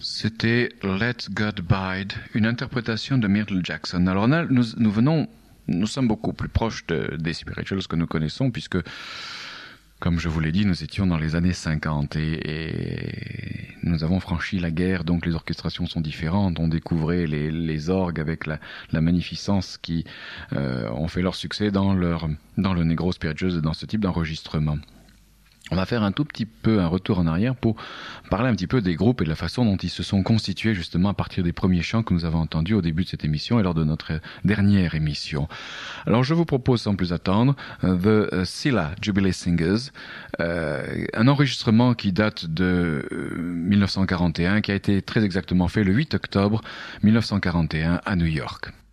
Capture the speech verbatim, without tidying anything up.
C'était Let God Bide, une interprétation de Myrtle Jackson. Alors là, nous, nous venons, nous sommes beaucoup plus proches de, des spirituals que nous connaissons, puisque, comme je vous l'ai dit, nous étions dans les années cinquante et, et nous avons franchi la guerre, donc les orchestrations sont différentes. On découvrait les, les orgues avec la, la magnificence qui euh, ont fait leur succès dans, leur, dans le Negro Spirituals et dans ce type d'enregistrement. On va faire un tout petit peu un retour en arrière pour parler un petit peu des groupes et de la façon dont ils se sont constitués justement à partir des premiers chants que nous avons entendus au début de cette émission et lors de notre dernière émission. Alors je vous propose sans plus attendre The Scylla Jubilee Singers, euh, un enregistrement qui date de mille neuf cent quarante et un, qui a été très exactement fait le huit octobre mille neuf cent quarante et un à New York.